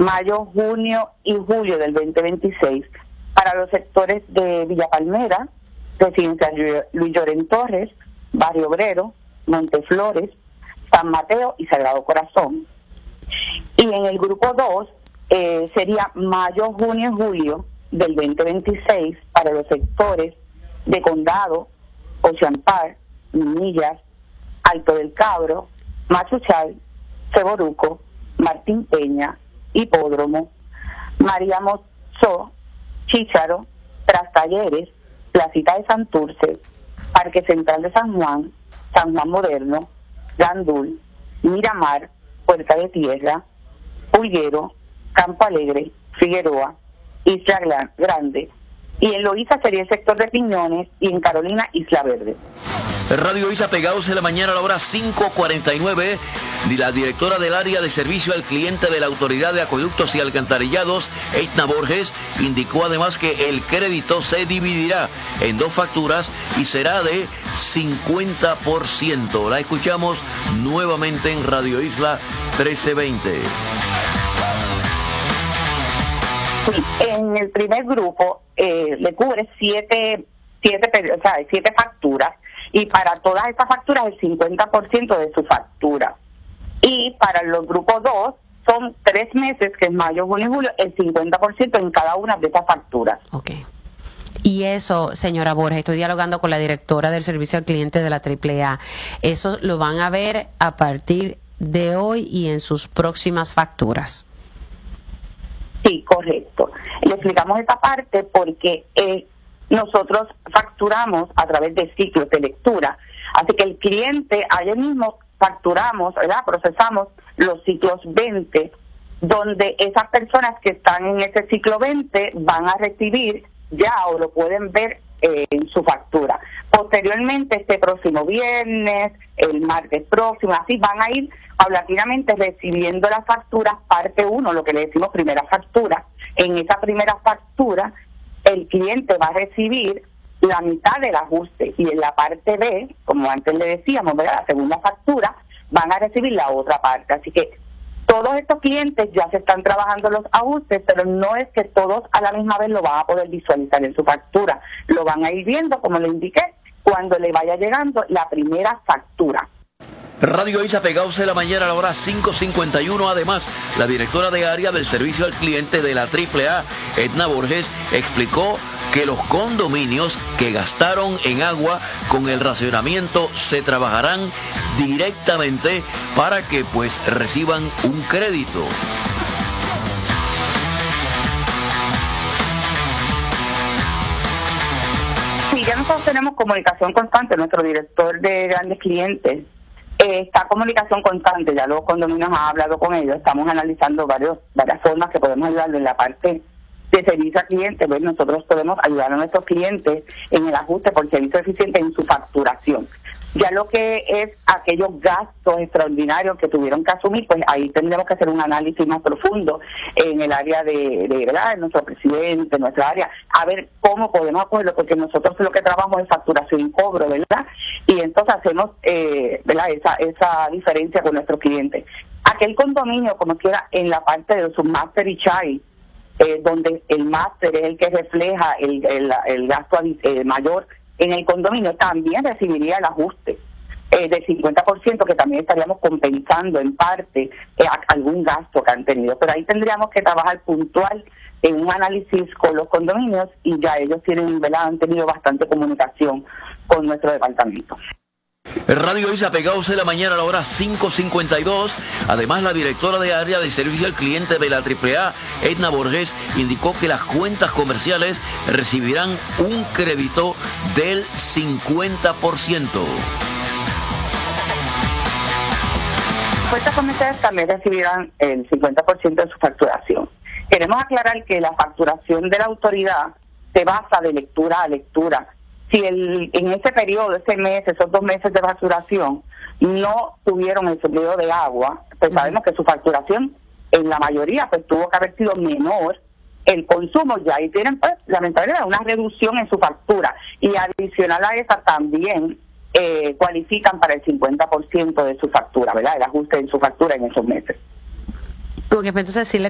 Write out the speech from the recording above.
mayo, junio y julio del 2026 para los sectores de Villa Palmera, Residencial Luis Llorén Torres, Barrio Obrero, Monteflores, San Mateo y Sagrado Corazón. Y en el grupo 2 sería mayo, junio y julio del 2026 para los sectores de Condado, Ocean Park, Millas, Alto del Cabro, Machuchal, Ceboruco, Martín Peña, Hipódromo, María Mozó, Chícharo, Trastalleres, Placita de Santurce, Parque Central de San Juan, San Juan Moderno, Gandul, Miramar, Puerta de Tierra, Pulguero, Campo Alegre, Figueroa, Isla Grande, y en Loíza sería el sector de Piñones, y en Carolina, Isla Verde. Radio Isa, pegados en la mañana a la hora 5:49. La directora del área de servicio al cliente de la Autoridad de Acueductos y Alcantarillados, Edna Borges, indicó además que el crédito se dividirá en 2 facturas y será de 50%. La escuchamos nuevamente en Radio Isla 1320. Sí, en el primer grupo le cubre 7 facturas, y para todas estas facturas el 50% de su factura. Y para los grupos 2 son 3 meses, que es mayo, junio y julio, el 50% en cada una de estas facturas. Ok. Y eso, señora Borges, estoy dialogando con la directora del servicio al cliente de la AAA. Eso lo van a ver a partir de hoy y en sus próximas facturas. Sí, correcto. Le explicamos esta parte porque nosotros facturamos a través de ciclos de lectura. Así que el cliente, ayer mismo facturamos, ¿verdad? Procesamos los ciclos 20, donde esas personas que están en ese ciclo 20 van a recibir ya, o lo pueden ver en su factura. Posteriormente, este próximo viernes, el martes próximo, así van a ir paulatinamente recibiendo las facturas, parte 1, lo que le decimos primera factura. En esa primera factura, el cliente va a recibir la mitad del ajuste, y en la parte B, como antes le decíamos, ¿verdad?, la segunda factura, van a recibir la otra parte. Así que todos estos clientes ya se están trabajando los ajustes, pero no es que todos a la misma vez lo van a poder visualizar en su factura. Lo van a ir viendo, como le indiqué, cuando le vaya llegando la primera factura. Radio Isa, pegados en la mañana a la hora 5:51. Además, la directora de área del servicio al cliente de la AAA, Edna Borges, explicó que los condominios que gastaron en agua con el racionamiento se trabajarán directamente para que pues reciban un crédito. Sí, ya nosotros tenemos comunicación constante. Nuestro director de grandes clientes está en comunicación constante, ya los condominios han hablado con ellos, estamos analizando varias formas que podemos ayudarlo en la parte de servicio al cliente. Pues nosotros podemos ayudar a nuestros clientes en el ajuste por servicio eficiente en su facturación. Ya lo que es aquellos gastos extraordinarios que tuvieron que asumir, pues ahí tendremos que hacer un análisis más profundo en el área de ¿verdad?, nuestro presidente, nuestra área, a ver cómo podemos apoyarlo, porque nosotros lo que trabajamos es facturación y cobro, ¿verdad? Y entonces hacemos ¿verdad?, esa diferencia con nuestros clientes. Aquel condominio, como quiera, en la parte de su master y child, donde el máster es el que refleja el gasto mayor en el condominio, también recibiría el ajuste del 50%, que también estaríamos compensando en parte algún gasto que han tenido. Pero ahí tendríamos que trabajar puntual en un análisis con los condominios, y ya ellos tienen, ¿verdad?, han tenido bastante comunicación con nuestro departamento. Radio Isa, pegados en la mañana a la hora 5:52. Además, la directora de área de servicio al cliente de la AAA, Edna Borges, indicó que las cuentas comerciales recibirán un crédito del 50%. Cuentas comerciales también recibirán el 50% de su facturación. Queremos aclarar que la facturación de la autoridad se basa de lectura a lectura. Si en ese periodo, ese mes, esos 2 meses de facturación, no tuvieron el suplido de agua, pues sabemos que su facturación, en la mayoría, pues tuvo que haber sido menor el consumo. Ya ahí tienen, pues, lamentablemente, una reducción en su factura. Y adicional a esa también cualifican para el 50% de su factura, ¿verdad?, el ajuste en su factura en esos meses. Ok, pues entonces sí le